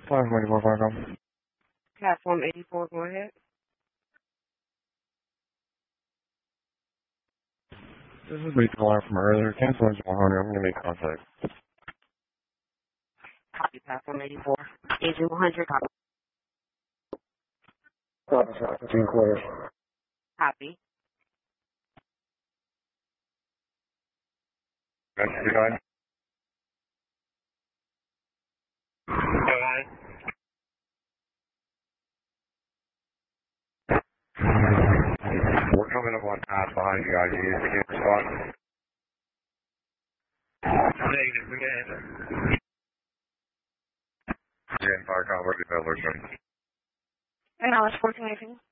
524 Farcom. Platform 84, go ahead. This is Lethal Alarm from earlier. Cancellation 100. I'm going to make contact. Copy, Platform 84. Engine 100, copy. Copy, 15 quarters. Copy. That's the guy. Go ahead. We're coming up on path behind you guys. You need to get respond. Negative, we get it. Jan Farcom, we're good, alert. And now it's 1418.